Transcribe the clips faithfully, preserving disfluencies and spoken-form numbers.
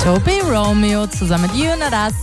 Toby Romeo zusammen mit You Know Das.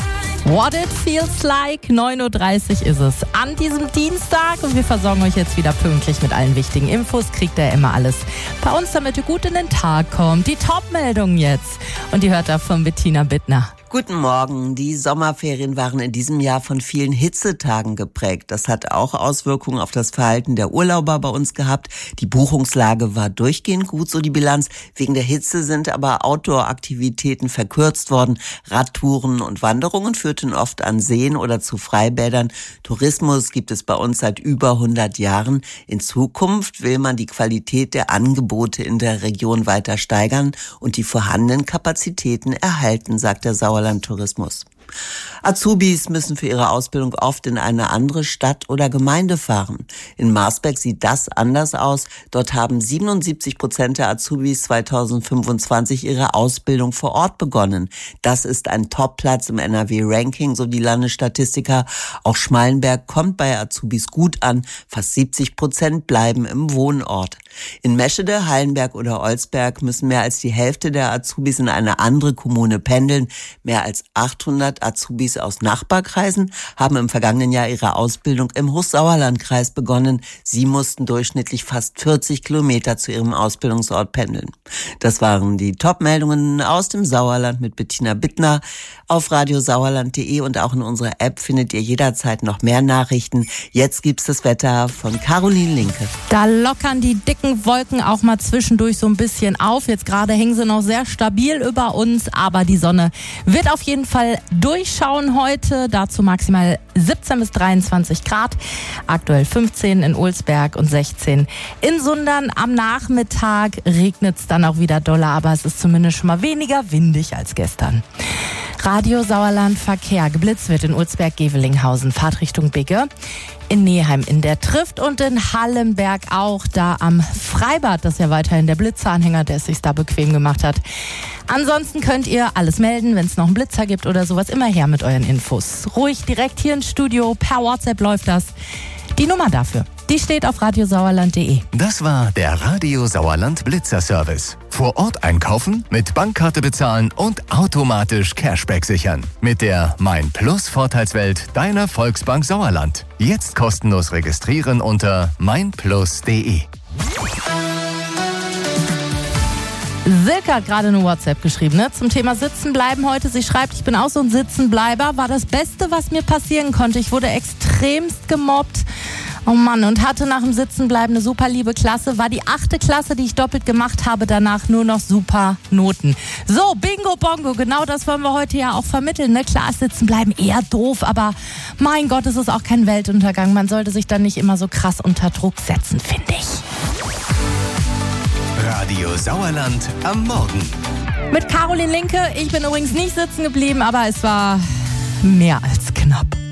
What it feels like, neun Uhr dreißig ist es an diesem Dienstag und wir versorgen euch jetzt wieder pünktlich mit allen wichtigen Infos. Kriegt ihr immer alles bei uns, damit ihr gut in den Tag kommt. Die Top-Meldung jetzt und die hört ihr von Bettina Bittner. Guten Morgen. Die Sommerferien waren in diesem Jahr von vielen Hitzetagen geprägt. Das hat auch Auswirkungen auf das Verhalten der Urlauber bei uns gehabt. Die Buchungslage war durchgehend gut, so die Bilanz. Wegen der Hitze sind aber Outdoor-Aktivitäten verkürzt worden. Radtouren und Wanderungen führten oft an Seen oder zu Freibädern. Tourismus gibt es bei uns seit über hundert Jahren. In Zukunft will man die Qualität der Angebote in der Region weiter steigern und die vorhandenen Kapazitäten erhalten, sagt der Sauerland Tourismus. Azubis müssen für ihre Ausbildung oft in eine andere Stadt oder Gemeinde fahren. In Marsberg sieht das anders aus. Dort haben siebenundsiebzig Prozent der Azubis zweitausendfünfundzwanzig ihre Ausbildung vor Ort begonnen. Das ist ein Topplatz im N R W-Ranking, so die Landesstatistiker. Auch Schmallenberg kommt bei Azubis gut an. Fast siebzig Prozent bleiben im Wohnort. In Meschede, Hallenberg oder Olsberg müssen mehr als die Hälfte der Azubis in eine andere Kommune pendeln. Mehr als achthundert Azubis aus Nachbarkreisen haben im vergangenen Jahr ihre Ausbildung im Hochsauerlandkreis begonnen. Sie mussten durchschnittlich fast vierzig Kilometer zu ihrem Ausbildungsort pendeln. Das waren die Top-Meldungen aus dem Sauerland mit Bettina Bittner. Auf radiosauerland punkt de und auch in unserer App findet ihr jederzeit noch mehr Nachrichten. Jetzt gibt's das Wetter von Caroline Linke. Da lockern die dicken Wolken auch mal zwischendurch so ein bisschen auf. Jetzt gerade hängen sie noch sehr stabil über uns, aber die Sonne wird auf jeden Fall durchschauen heute. Dazu maximal siebzehn bis dreiundzwanzig Grad. Aktuell fünfzehn in Olsberg und sechzehn in Sundern. Am Nachmittag regnet es dann auch wieder doller, aber es ist zumindest schon mal weniger windig als gestern. Radio Sauerland Verkehr. Geblitzt wird in Ulsberg-Gevelinghausen. Fahrtrichtung Bigge. In Neheim in der Trift und in Hallenberg auch, da am Freibad. Das ist ja weiterhin der Blitzeranhänger, der es sich da bequem gemacht hat. Ansonsten könnt ihr alles melden, wenn es noch einen Blitzer gibt oder sowas. Immer her mit euren Infos. Ruhig direkt hier ins Studio. Per WhatsApp läuft das. Die Nummer dafür, die steht auf radiosauerland punkt de. Das war der Radio Sauerland Blitzer Service. Vor Ort einkaufen, mit Bankkarte bezahlen und automatisch Cashback sichern. Mit der Mein Plus Vorteilswelt deiner Volksbank Sauerland. Jetzt kostenlos registrieren unter mein plus punkt de. Silke hat gerade eine WhatsApp geschrieben, ne? Zum Thema Sitzenbleiben heute. Sie schreibt, ich bin auch so ein Sitzenbleiber. War das Beste, was mir passieren konnte. Ich wurde extremst gemobbt. Oh Mann, und hatte nach dem Sitzenbleiben eine super liebe Klasse. War die achte Klasse, die ich doppelt gemacht habe, danach nur noch super Noten. So, Bingo Bongo, genau das wollen wir heute ja auch vermitteln. Ne? Klar, Sitzenbleiben eher doof, aber mein Gott, es ist auch kein Weltuntergang. Man sollte sich dann nicht immer so krass unter Druck setzen, finde ich. Radio Sauerland am Morgen. Mit Caroline Linke. Ich bin übrigens nicht sitzen geblieben, aber es war mehr als knapp.